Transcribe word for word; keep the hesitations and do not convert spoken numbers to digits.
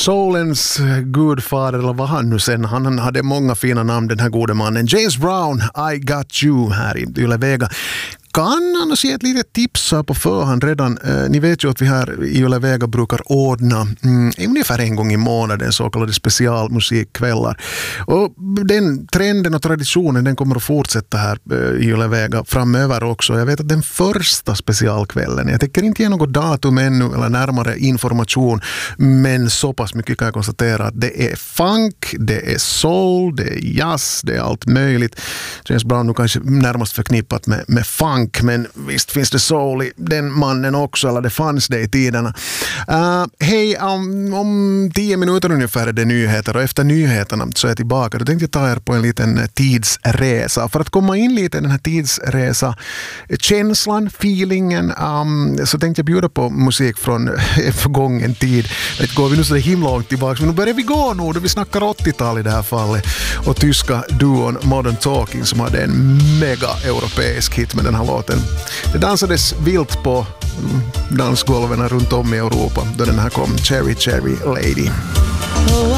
soulens gudfader, eller vad han nu sen, han hade många fina namn, den här gode mannen. James Brown, I Got You, här i Yle Vega. Kan annars ge ett litet tips här på förhand redan. Eh, ni vet ju att vi här i Yle Vega brukar ordna mm, ungefär en gång i månaden så kallade specialmusikkvällar. Och den trenden och traditionen, den kommer att fortsätta här eh, i Yle Vega framöver också. Jag vet att den första specialkvällen, jag tänker inte ge något datum ännu eller närmare information, men så pass mycket kan jag konstatera att det är funk, det är soul, det är jazz, det är allt möjligt. James Brown nu kanske närmast förknippat med, med funk, men visst finns det soul i den mannen också, eller det fanns det i tiderna. Uh, Hej, um, om tio minuter ungefär är det nyheter, och efter nyheterna så är jag tillbaka. Då tänkte jag ta er på en liten tidsresa. För att komma in lite i den här tidsresa, känslan, feelingen, um, så tänkte jag bjuda på musik från förgången tid. Det går vi nu så himla långt tillbaka, men nu börjar vi gå nu, då vi snackar åttiotal i det här fallet. Och tyska duon Modern Talking som hade en mega-europeisk hit med den här låten. Det dansades vilt på dansgolven runt om i Europa då den här kom, Cherry Cherry Lady.